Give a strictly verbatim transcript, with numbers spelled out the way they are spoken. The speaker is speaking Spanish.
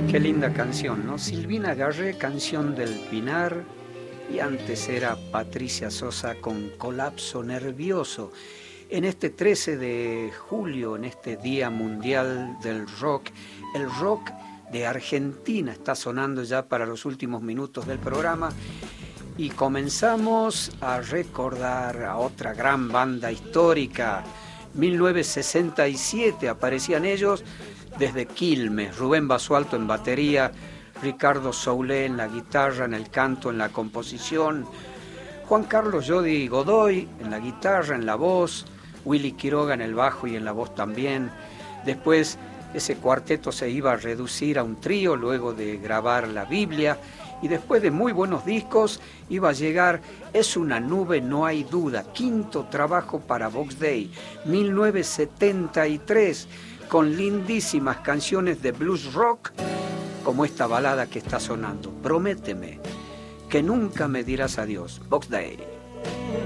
Qué linda canción, ¿no? Silvina Garré, Canción del Pinar, y antes era Patricia Sosa con Colapso Nervioso. En este trece de julio, en este Día Mundial del Rock, el rock de Argentina está sonando ya para los últimos minutos del programa y comenzamos a recordar a otra gran banda histórica. mil novecientos sesenta y siete aparecían ellos desde Quilmes, Rubén Basualto en batería, Ricardo Soulé en la guitarra, en el canto, en la composición, Juan Carlos Jody Godoy en la guitarra, en la voz, Willy Quiroga en el bajo y en la voz también. Después ese cuarteto se iba a reducir a un trío luego de grabar la Biblia, y después de muy buenos discos iba a llegar Es una nube, no hay duda, quinto trabajo para Box Day, mil novecientos setenta y tres, con lindísimas canciones de blues rock, como esta balada que está sonando, Prométeme que nunca me dirás adiós. Box Day.